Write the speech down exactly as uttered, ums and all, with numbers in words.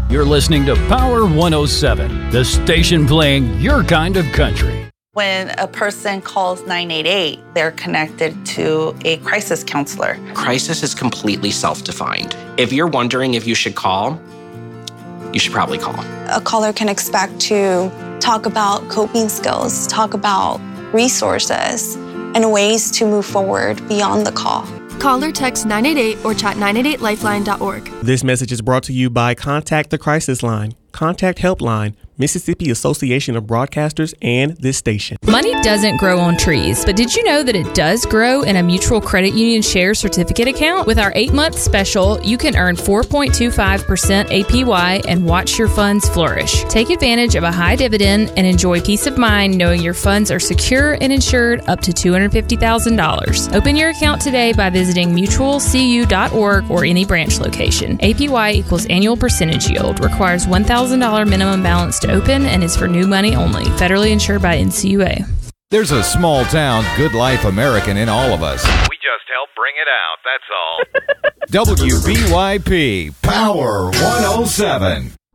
You're listening to Power one oh seven, the station playing your kind of country. When a person calls nine eight eight, they're connected to a crisis counselor. Crisis is completely self-defined. If you're wondering if you should call, you should probably call. A caller can expect to talk about coping skills, talk about resources, and ways to move forward beyond the call. Call or text nine eight eight or chat nine eight eight lifeline dot org. This message is brought to you by Contact the Crisis Line, Contact Helpline, Mississippi Association of Broadcasters, and this station. Money doesn't grow on trees, but did you know that it does grow in a Mutual Credit Union Share Certificate account? With our eight-month special, you can earn four point two five percent A P Y and watch your funds flourish. Take advantage of a high dividend and enjoy peace of mind knowing your funds are secure and insured up to two hundred fifty thousand dollars. Open your account today by visiting mutual c u dot org or any branch location. A P Y equals annual percentage yield. Requires one thousand dollars minimum balance to open and is for new money only. Federally insured by N C U A. There's a small town, good life American in all of us. We just help bring it out, that's all. W B Y P Power one oh seven.